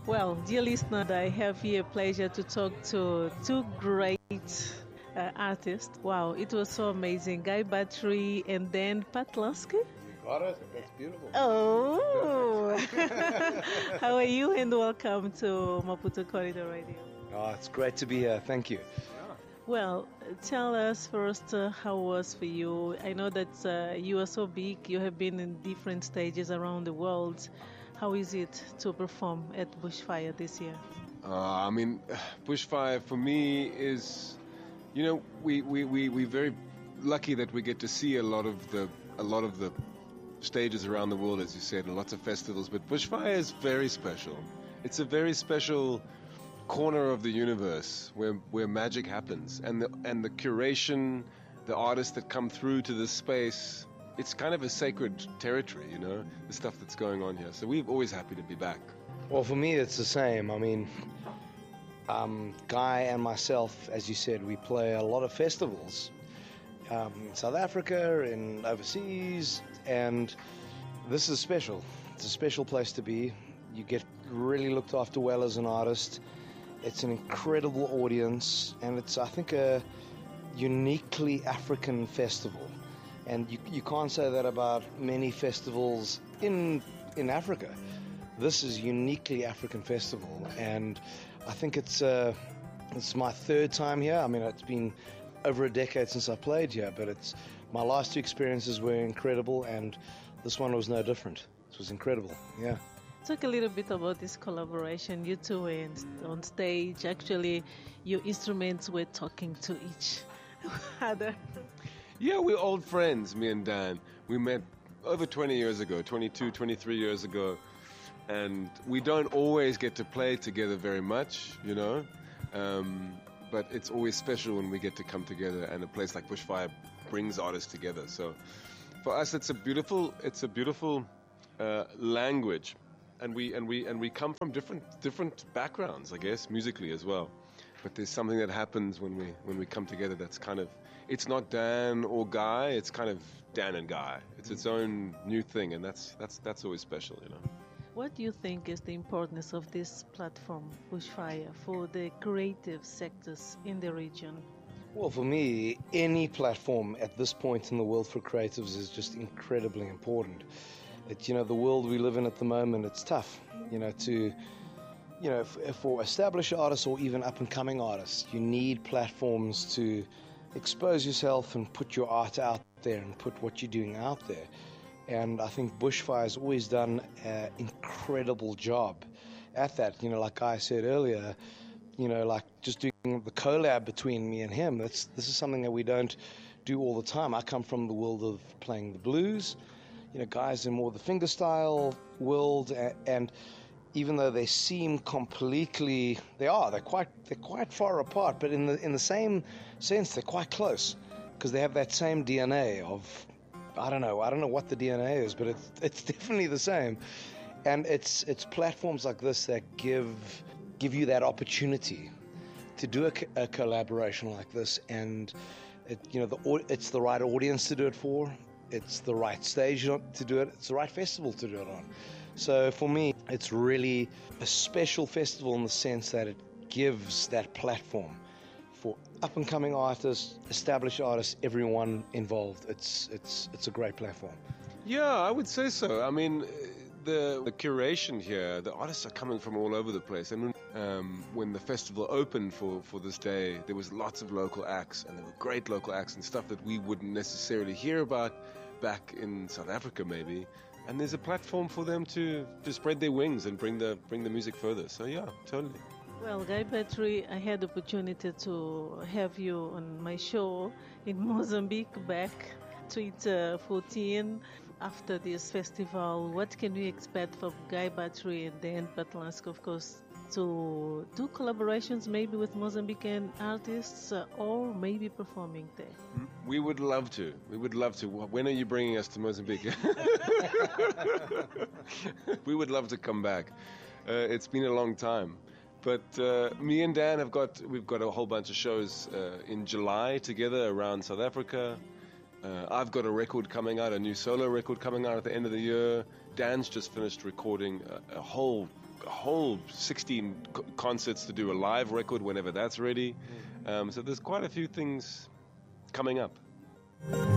Well, dear listener, I have here pleasure to talk to two great artists. Wow, it was so amazing. Guy Battery and Dan Patlaski. Got it? That's beautiful. Oh, how are you? And welcome to Maputo Corridor Radio. Oh, it's great to be here. Thank you. Well, tell us first how it was for you. I know that you are so big. You have been in different stages around the world. How is it to perform at Bushfire this year? Bushfire for me is, we very lucky that we get to see a lot of the stages around the world, as you said, and lots of festivals. But Bushfire is very special. It's a very special corner of the universe where magic happens, and the curation, the artists that come through to this space. It's kind of a sacred territory, the stuff that's going on here. So we're always happy to be back. Well, for me, it's the same. Guy and myself, as you said, we play a lot of festivals in South Africa and overseas, and this is special. It's a special place to be. You get really looked after well as an artist. It's an incredible audience, and it's, I think, a uniquely African festival. And you can't say that about many festivals in Africa. This is a uniquely African festival, and I think it's my third time here. It's been over a decade since I played here, but my last two experiences were incredible, and this one was no different. It was incredible, yeah. Talk a little bit about this collaboration. You two were on stage. Actually, your instruments were talking to each other. Yeah, we're old friends, me and Dan. We met over 20 years ago, 22, 23 years ago. And we don't always get to play together very much, but it's always special when we get to come together, and a place like Bushfire brings artists together. So for us, it's a beautiful language, and we come from different backgrounds, I guess, musically as well. But there's something that happens when we come together that's kind of, it's not Dan or Guy, it's kind of Dan and Guy. It's its own new thing, and that's always special, What do you think is the importance of this platform, Bushfire, for the creative sectors in the region? Well, for me, any platform at this point in the world for creatives is just incredibly important. The world we live in at the moment, it's tough, for established artists or even up-and-coming artists, you need platforms to expose yourself and put your art out there and put what you're doing out there. And I think Bushfire has always done an incredible job at that. Like I said earlier, like just doing the collab between me and him, this is something that we don't do all the time. I come from the world of playing the blues, guys in more the fingerstyle world, and even though they seem completely, they're quite far apart, but in the same sense they're quite close, because they have that same DNA of, I don't know what the DNA is, but it's definitely the same. And it's platforms like this that give you that opportunity to do a collaboration like this, and it's the right audience to do it for, it's the right stage to do it, it's the right festival to do it on. So for me, it's really a special festival in the sense that it gives that platform for up-and-coming artists, established artists, everyone involved. It's a great platform. Yeah, I would say so. The curation here, the artists are coming from all over the place. And when the festival opened for this day, there was lots of local acts, and there were great local acts and stuff that we wouldn't necessarily hear about back in South Africa maybe. And there's a platform for them to spread their wings and bring the music further. So yeah, totally. Well, Guy Battery, I had the opportunity to have you on my show in Mozambique back 2014. After this festival, what can we expect from Guy Battery and Dan Patlaski, of course, to do collaborations maybe with Mozambican artists or maybe performing there? We would love to. When are you bringing us to Mozambique? We would love to come back. It's been a long time. But me and Dan we've got a whole bunch of shows in July together around South Africa. I've got a record coming out, a new solo record coming out at the end of the year. Dan's just finished recording a whole a whole 16 concerts to do a live record whenever that's ready. So there's quite a few things coming up.